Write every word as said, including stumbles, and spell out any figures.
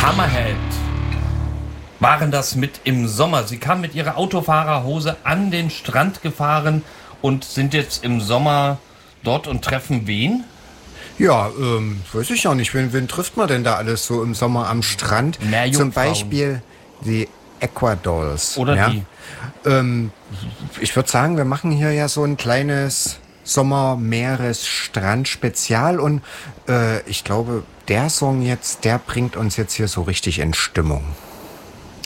Hammerhead waren das mit im Sommer. Sie kamen mit ihrer Autofahrerhose an den Strand gefahren und sind jetzt im Sommer dort und treffen wen? Ja, ähm, weiß ich auch nicht. Wen, wen trifft man denn da alles so im Sommer am Strand? Na, Zum Beispiel die Aquadolls. Oder ja? die. Ähm, ich würde sagen, wir machen hier ja so ein kleines Sommer-Meeres-Strand-Spezial und äh, ich glaube, der Song jetzt, der bringt uns jetzt hier so richtig in Stimmung.